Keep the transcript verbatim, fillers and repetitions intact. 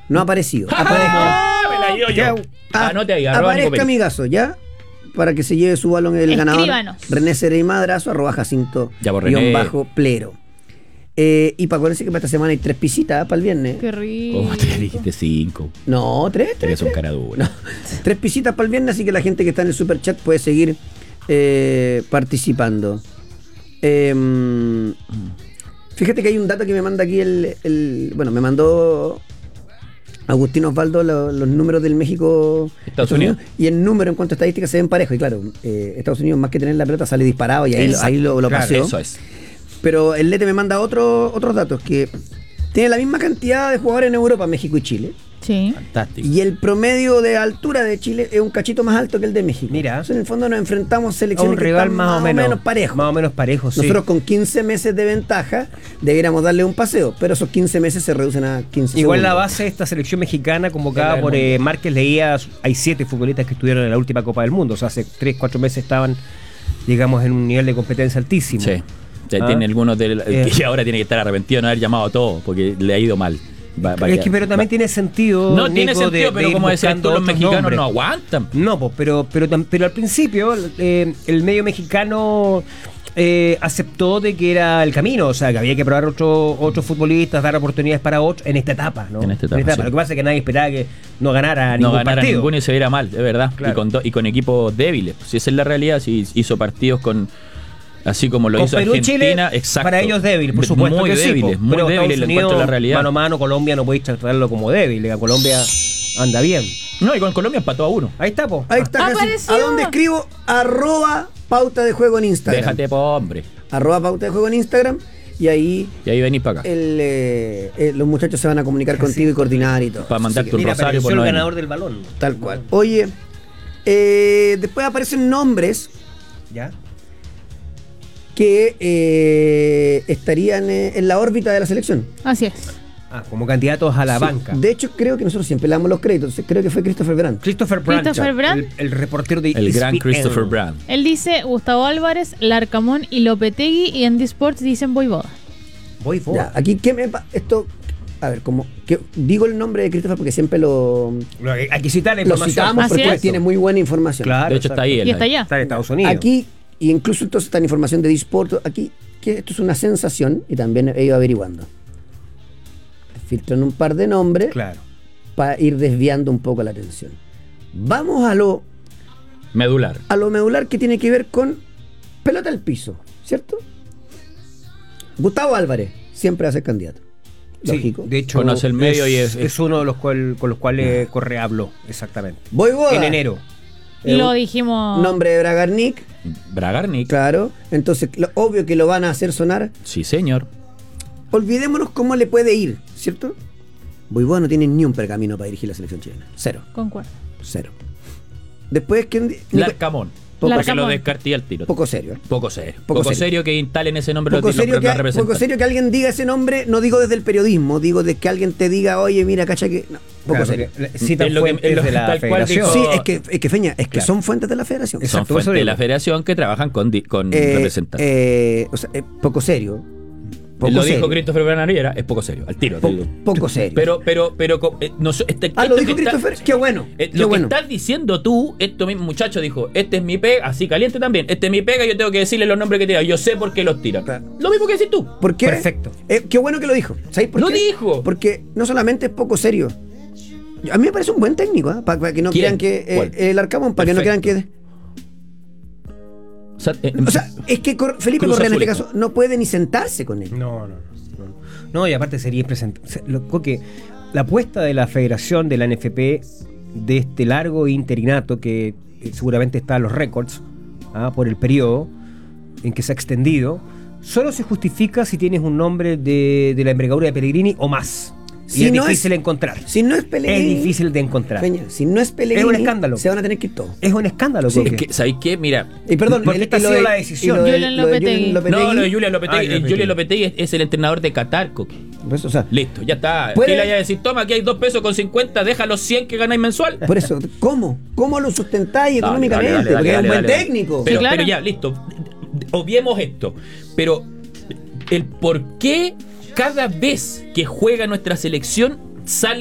No ha aparecido. ¡Ah! Me la dio yo. Ah, Anote ahí, arroba Nico aparezca Pérez. mi gaso, ¿ya? Para que se lleve su balón el ganador. Escríbanos. René Cerey Madrazo, arroba Jacinto, Ya, por guión René. bajo, plero. Eh, y para acuérdense que para esta semana hay tres pisitas para el viernes. Qué rico. Oh, te dijiste cinco. No, tres, tres. Eres un cara dura. Tres pisitas para el viernes, así que la gente que está en el super chat puede seguir eh, participando. Eh, fíjate que hay un dato que me manda aquí el, el bueno, me mandó Agustín Osvaldo lo, los números del México Estados Unidos. y el número en cuanto a estadísticas se ven parejos y claro, eh, Estados Unidos más que tener la pelota sale disparado y ahí, Exacto. ahí lo, lo Claro, paseó. eso es. Pero el Lete me manda otro, otros datos que tiene la misma cantidad de jugadores en Europa, México y Chile. Sí. Fantástico. Y el promedio de altura de Chile es un cachito más alto que el de México. Mira. Entonces, en el fondo nos enfrentamos a A selecciones un que rival están más o menos, parejo. Más o menos parejo, sí. Nosotros con quince meses de ventaja debiéramos darle un paseo, pero esos quince meses se reducen a quince Igual segundos. la base de esta selección mexicana convocada Es la por del eh, mundo. Márquez Leía, hay siete futbolistas que estuvieron en la última Copa del Mundo. O sea, hace tres, cuatro meses estaban, digamos, en un nivel de competencia altísimo. Sí. Ya Ah. tiene algunos de Eh. que ahora tiene que estar arrepentido de no haber llamado a todos porque le ha ido mal. Va- va a Es quedar- que, pero también va- tiene sentido. No tiene Nico, sentido, de- de pero ir como decías buscando tú, los otros mexicanos nombres. no aguantan. No, pues, pero, pero, tam- pero al principio eh, el medio mexicano eh, aceptó de que era el camino, o sea, que había que probar otro- otros futbolistas, dar oportunidades para otros en esta etapa, ¿no? En esta etapa, sí. Lo que pasa es que nadie esperaba que no ganara No ningún ganara partido. ninguno y se viera mal, es verdad. Claro. Y, con do- y con equipos débiles. Si esa es la realidad, si hizo partidos con. Así como lo Con hizo Perú y Argentina, Chile, exacto. para ellos débil, por supuesto Muy que sí, débiles, po. muy Pero débiles Estados en cuanto a la Unidos, realidad. mano a mano, Colombia no podéis tratarlo como débil. A Colombia anda bien. No, y con Colombia empató a uno. Ahí está, po. Ahí está, Jacinto. ¡Apareció! ¿A dónde escribo? Arroba pauta de juego en Instagram. Déjate, po, hombre. Arroba pauta de juego en Instagram. Y ahí Y ahí venís para acá. el, eh, eh, los muchachos se van a comunicar contigo y coordinar y todo. Para mandarte un Mira, rosario apareció por el no ganador venir. del balón. Tal cual. Oye, eh, después aparecen nombres ¿Ya? que eh, estarían eh, en la órbita de la selección. Así es. Ah, como candidatos a la Sí. banca. De hecho, creo que nosotros siempre le damos los créditos. Creo que fue Christopher Brandt. Christopher Brandt. Christopher Brandt. El, el reportero de El gran E S P N. Christopher Brandt. Él dice Gustavo Álvarez, Larcamón y Lopetegui, y en Sports dicen Voivoda. Voy for. Ya, aquí, ¿qué me pa- esto? A ver, como que digo el nombre de Christopher porque siempre lo, Lo- Hay que citar la lo información. citamos Así porque es. tiene muy buena información. Claro. De hecho, está ahí. Y él, está ahí. allá. Está en Estados Unidos. Aquí, y incluso entonces está en información de Disport, aquí, que esto es una sensación, y también he ido averiguando. Filtran un par de nombres Claro. para ir desviando un poco la atención. Vamos a lo, Medular. a lo medular que tiene que ver con pelota al piso, ¿cierto? Gustavo Álvarez siempre va a ser candidato. Sí, Lógico. de hecho, Conoce el medio es, y es- es uno de los cual, con los cuales Correa habló, exactamente. Voivoda, En enero. Eh, Lo dijimos. nombre de Bragarnik, Bragarnik. claro. Entonces, lo, obvio que lo van a hacer sonar. Sí, señor. Olvidémonos cómo le puede ir, ¿cierto? Voivoda no tiene ni un pergamino para dirigir la selección chilena. Cero. Concuerdo. Cero. Después, ¿quién? Larcamón. Poco- Porque lo Larcamón. descarté al tiro. Poco serio. ¿eh? Poco serio. Poco Poco, serio. serio. que instalen ese nombre Poco los, serio, los, que, los representantes. poco serio que alguien diga ese nombre, no digo desde el periodismo, digo de que alguien te diga, oye, mira, cacha que. No, poco Claro, serio. porque citan Es lo que- fuentes es lo- de la tal cual federación. dijo- Sí, es que, es que Feña, es que Claro. son fuentes de la federación. Son Exacto, fuentes eso de digo. la federación que trabajan con, di- con Eh, representantes. eh, o sea, eh, poco serio. Poco lo serio. dijo Christopher Branariera, es poco serio, al tiro. te Po- digo. poco serio. Pero, pero, pero, co- eh, no, so- este, ah, lo esto dijo que está- Christopher, qué bueno. eh, qué lo bueno. que estás diciendo tú, esto mismo muchacho dijo, este es mi pega, así caliente también, este es mi pega, yo tengo que decirle los nombres que tiran, yo sé por qué los tiran. Claro. Lo mismo que decís tú. ¿Por qué? Perfecto. Eh, qué bueno que lo dijo. ¿Sabéis por Lo qué? dijo. Porque no solamente es poco serio. A mí me parece un buen técnico, ¿eh? para que no ¿Quién? crean que. eh, ¿Cuál? el Arcamón, para que no crean Perfecto. que. O sea, eh, O sea, es que Cor- Felipe Cruz Correa en este Azul. caso no puede ni sentarse con él. No, no, no. No, y aparte sería impresentable. Que la apuesta de la federación de la N F P de este largo interinato que eh, seguramente está en los récords ah, por el periodo en que se ha extendido, solo se justifica si tienes un nombre de, de la envergadura de Pellegrini o más. Y Si es no difícil es- encontrar. Si no es Pellegrini. Es difícil de encontrar. Peña, si no es Pellegrini. Es un escándalo. Se van a tener que ir todos. Es un escándalo. Sí, Coque. es que, ¿sabéis qué? Mira, Y perdón, Porque esta ha y lo sido de- la decisión. y lo de- Julián lo de Lopetegui. no, lo de Julián Lopetegui, Ah, eh, Lopetegui. Julián Lopetegui es, es el entrenador de Qatar, Coque. Pues, o sea, Listo, ya está. ¿Puede- ¿Qué le vaya a decir? Toma, aquí hay dos pesos con cincuenta, deja los cien que ganáis mensual. por eso, ¿cómo? ¿Cómo lo sustentáis Dale, económicamente? dale, dale, Porque dale, es un buen dale, dale. técnico. Pero, Sí, claro. pero ya, listo. Obviemos esto. Pero el por qué cada vez que juega nuestra selección sale